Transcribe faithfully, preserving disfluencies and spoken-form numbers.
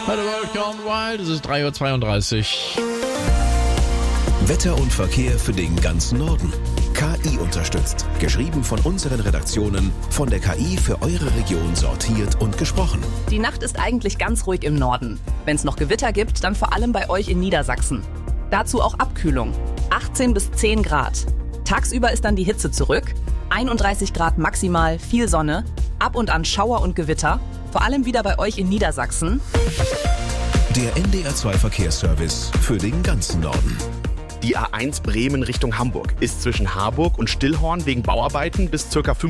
Hallo World Gone Wild, es ist drei Uhr zweiunddreißig. Wetter und Verkehr für den ganzen Norden. K I unterstützt. Geschrieben von unseren Redaktionen, von der K I für eure Region sortiert und gesprochen. Die Nacht ist eigentlich ganz ruhig im Norden. Wenn es noch Gewitter gibt, dann vor allem bei euch in Niedersachsen. Dazu auch Abkühlung. achtzehn bis zehn Grad. Tagsüber ist dann die Hitze zurück. einunddreißig Grad maximal, viel Sonne. Ab und an Schauer und Gewitter. Vor allem wieder bei euch in Niedersachsen. Der N D R zwei Verkehrsservice für den ganzen Norden. Die A eins Bremen Richtung Hamburg ist zwischen Harburg und Stillhorn wegen Bauarbeiten bis ca.